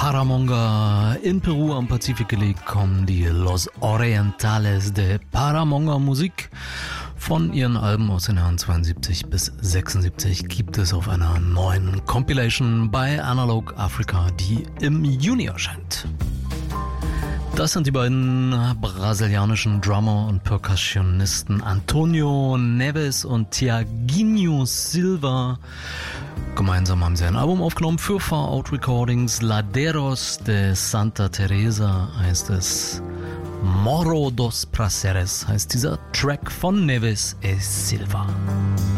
Paramonga. In Peru am Pazifik gelegt kommen die Los Orientales de Paramonga Musik. Von ihren Alben aus den Jahren 72 bis 76 gibt es auf einer neuen Compilation bei Analog Africa, die im Juni erscheint. Das sind die beiden brasilianischen Drummer und Percussionisten Antonio Neves und Tiaguinho Silva. Gemeinsam haben sie ein Album aufgenommen für Far Out Recordings. Laderos de Santa Teresa heißt es. Morro dos Prazeres heißt dieser Track von Neves e Silva.